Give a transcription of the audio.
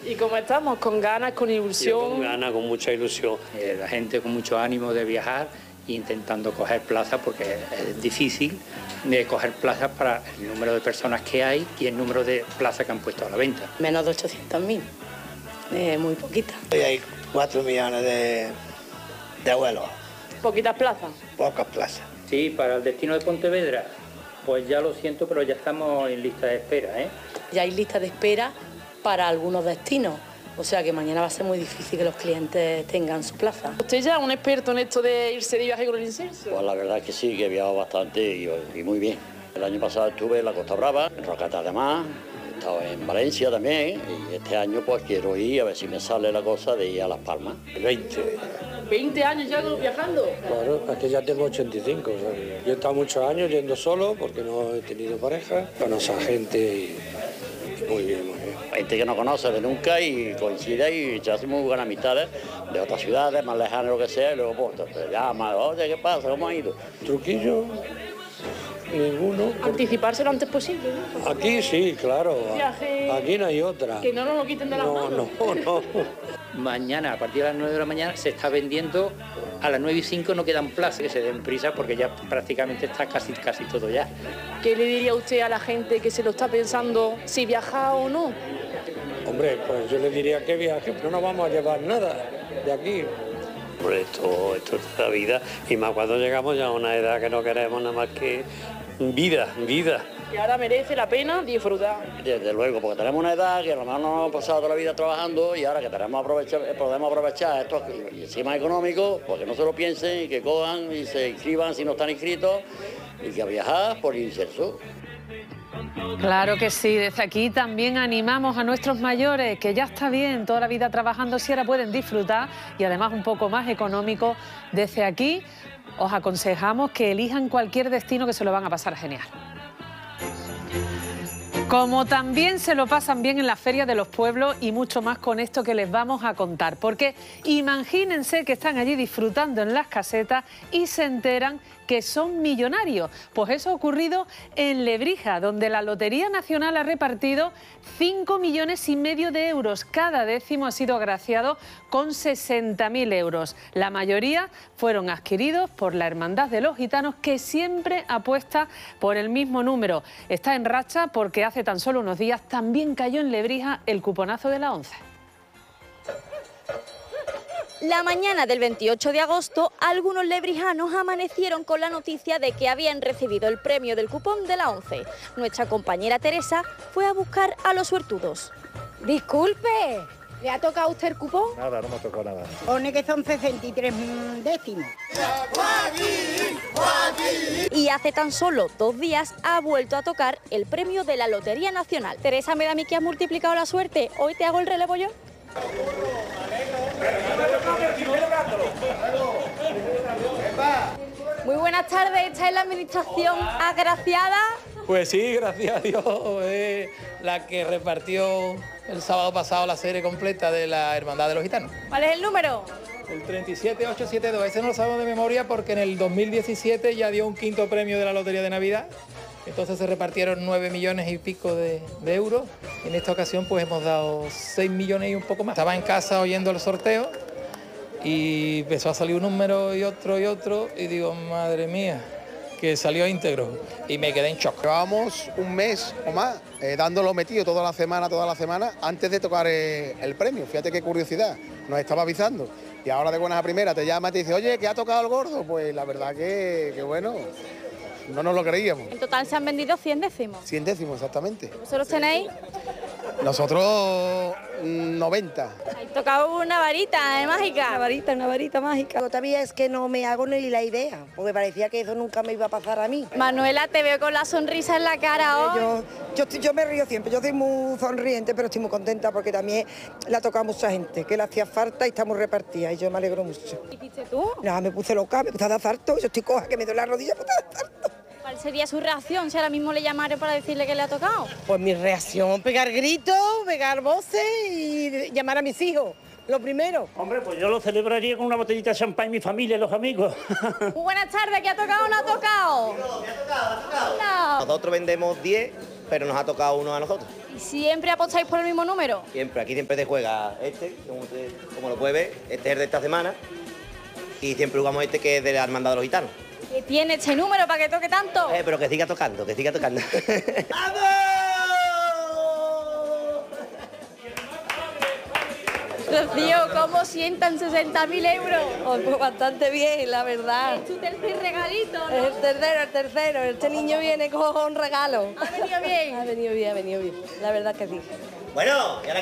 ¿Y cómo estamos? ¿Con ganas, con ilusión? Yo con ganas, con mucha ilusión. La gente con mucho ánimo de viajar e intentando coger plazas porque es difícil de coger plazas para el número de personas que hay y el número de plazas que han puesto a la venta. Menos de 800.000, muy poquita. Hay 4 millones de vuelos. ¿Poquitas plazas? Pocas plazas. Sí, para el destino de Pontevedra, pues ya lo siento, pero ya estamos en lista de espera, ¿eh? Ya hay lista de espera para algunos destinos. O sea que mañana va a ser muy difícil que los clientes tengan su plaza. ¿Usted ya es un experto en esto de irse de viaje con el incienso? Pues la verdad es que sí, que he viajado bastante y muy bien. El año pasado estuve en la Costa Brava, en Rocata de Mar, he estado en Valencia también y este año pues quiero ir a ver si me sale la cosa de ir a Las Palmas. 20 años ya viajando. Claro, es que ya tengo 85. O sea, yo he estado muchos años yendo solo porque no he tenido pareja. Conoce a gente y muy bien, muy bien. Gente que no conoce de nunca y coincide y se hacen muy buenas amistades de otras ciudades, más lejanas, lo que sea, y luego pues te llaman, oye, ¿qué pasa? ¿Cómo ha ido? Truquillo, ninguno. Anticiparse lo antes posible, ¿no? Aquí sí, claro. Viaje. Aquí no hay otra. Que no nos lo quiten de las manos. No. Mañana, a partir de las 9 de la mañana, se está vendiendo, a las 9:05 no quedan plazas, que se den prisa porque ya prácticamente está casi todo ya. ¿Qué le diría usted a la gente que se lo está pensando si viaja o no? Hombre, pues yo le diría que viaje, pero no vamos a llevar nada de aquí. Hombre, esto es la vida, y más cuando llegamos ya a una edad que no queremos nada más que vida. Y ahora merece la pena disfrutar. Desde luego, porque tenemos una edad que a lo mejor no hemos pasado toda la vida trabajando y ahora que podemos aprovechar esto y encima económico, pues que no se lo piensen y que cojan y se inscriban si no están inscritos y que a viajar por inserso. Claro que sí, desde aquí también animamos a nuestros mayores, que ya está bien toda la vida trabajando, si ahora pueden disfrutar y además un poco más económico. Desde aquí os aconsejamos que elijan cualquier destino, que se lo van a pasar genial. Como también se lo pasan bien en la Feria de los Pueblos y mucho más con esto que les vamos a contar. Porque imagínense que están allí disfrutando en las casetas y se enteran que son millonarios. Pues eso ha ocurrido en Lebrija, donde la Lotería Nacional ha repartido 5,5 millones de euros. Cada décimo ha sido agraciado con 60.000 euros. La mayoría fueron adquiridos por la Hermandad de los Gitanos, que siempre apuesta por el mismo número. Está en racha porque hace tan solo unos días también cayó en Lebrija el cuponazo de la 11. La mañana del 28 de agosto, algunos lebrijanos amanecieron con la noticia de que habían recibido el premio del cupón de la 11. Nuestra compañera Teresa fue a buscar a los suertudos. Disculpe, ¿le ha tocado a usted el cupón? Nada, no me tocó nada. Pone que son 63 décimos. Y hace tan solo 2 días ha vuelto a tocar el premio de la Lotería Nacional. Teresa, me da a mí que has multiplicado la suerte. ¿Hoy te hago el relevo yo? Muy buenas tardes, ¿esta es la administración agraciada? Pues sí, gracias a Dios, es la que repartió el sábado pasado la serie completa de la Hermandad de los Gitanos. ¿Cuál es el número? El 37872, ese no lo sabemos de memoria porque en el 2017 ya dio un quinto premio de la Lotería de Navidad. Entonces se repartieron 9 millones y pico de euros. En esta ocasión pues hemos dado 6 millones y un poco más. Estaba en casa oyendo el sorteo y empezó a salir un número y otro y digo, madre mía, que salió íntegro y me quedé en shock. Llevábamos un mes o más dándolo metido toda la semana antes de tocar el premio. Fíjate qué curiosidad, nos estaba avisando. Y ahora de buenas a primeras te llama y te dice, oye, ¿que ha tocado el gordo? Pues la verdad que bueno, no nos lo creíamos. En total se han vendido 100 décimos. 100 décimos, exactamente. ¿Vosotros tenéis? Nosotros 90. Habéis tocado una varita mágica. Una varita mágica. Todavía es que no me hago ni la idea, porque parecía que eso nunca me iba a pasar a mí. Manuela, te veo con la sonrisa en la cara hoy. Yo me río siempre, yo soy muy sonriente, pero estoy muy contenta porque también la ha tocado mucha gente, que le hacía falta y estamos repartidas, y yo me alegro mucho. ¿Qué hiciste tú? No, me puse loca, me puse a dar farto, yo estoy coja, que me duele la rodilla, me puse a dar farto. ¿Cuál sería su reacción si ahora mismo le llamaron para decirle que le ha tocado? Pues mi reacción, pegar gritos, pegar voces y llamar a mis hijos. lo primero. Hombre, pues yo lo celebraría con una botellita de champán, mi familia y los amigos. Muy buenas tardes, ¿qué ha tocado o no ha tocado? No. Nosotros vendemos 10, pero nos ha tocado uno a nosotros. ¿Y siempre apostáis por el mismo número? Siempre, aquí siempre se juega como lo puede ver, este es el de esta semana, y siempre jugamos este que es de la Hermandad de los Gitanos. ¿Qué tiene este número para que toque tanto? Pero que siga tocando, que siga tocando. Rocío, ¿cómo sientan 60.000 euros? Pues bastante bien, la verdad. Es tu tercer regalito, ¿no? Es el tercero. Este niño viene con regalo. ¿Ha venido bien? Ha venido bien. La verdad que sí. Bueno, y ahora